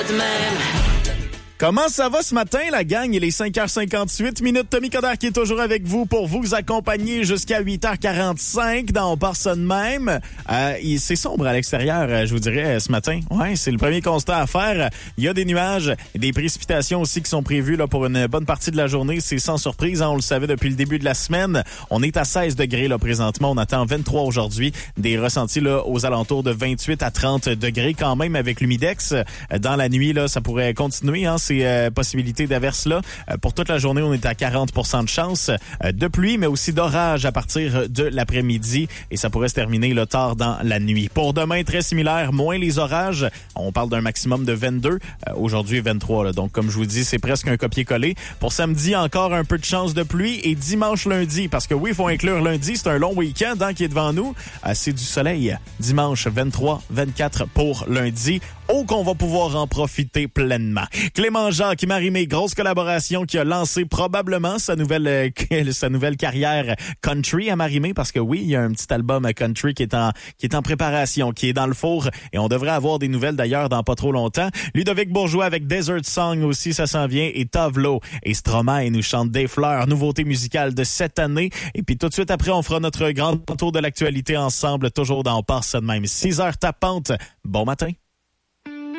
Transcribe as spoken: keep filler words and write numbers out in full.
Comment ça va ce matin, la gang? Il est cinq heures cinquante-huit minutes. Tommy Coderre qui est toujours avec vous pour vous accompagner jusqu'à huit heures quarante-cinq dans On part ça de même. Euh, c'est sombre à l'extérieur, je vous dirais, ce matin. Ouais, c'est le premier constat à faire. Il y a des nuages, des précipitations aussi qui sont prévues là pour une bonne partie de la journée. C'est sans surprise, hein, on le savait depuis le début de la semaine. On est à seize degrés là présentement. On attend vingt-trois aujourd'hui. Des ressentis là aux alentours de vingt-huit à trente degrés quand même avec l'humidex. Dans la nuit, là, ça pourrait continuer, hein. Ces euh, possibilités d'averse-là. Euh, pour toute la journée, on est à quarante pour cent de chance euh, de pluie, mais aussi d'orage à partir de l'après-midi. Et ça pourrait se terminer là, tard dans la nuit. Pour demain, très similaire, moins les orages. On parle d'un maximum de vingt-deux. Euh, aujourd'hui, vingt-trois. Là. Donc, comme je vous dis, c'est presque un copier-coller. Pour samedi, encore un peu de chance de pluie. Et dimanche, lundi, parce que oui, il faut inclure lundi, c'est un long week-end hein, qui est devant nous. Euh, c'est du soleil. Dimanche, vingt-trois, vingt-quatre pour lundi. Oh, qu'on va pouvoir en profiter pleinement. Clément Jacques, Marie-Mé, grosse collaboration qui a lancé probablement sa nouvelle euh, sa nouvelle carrière country à Marie-Mé, parce que oui, il y a un petit album country qui est en qui est en préparation, qui est dans le four, et on devrait avoir des nouvelles d'ailleurs dans pas trop longtemps. Ludovic Bourgeois avec Desert Song aussi, ça s'en vient, et Tavlo et Stromae nous chantent Des fleurs, nouveauté musicale de cette année. Et puis tout de suite après, on fera notre grand tour de l'actualité ensemble, toujours dans On part ça de même. six heures tapante. Bon matin.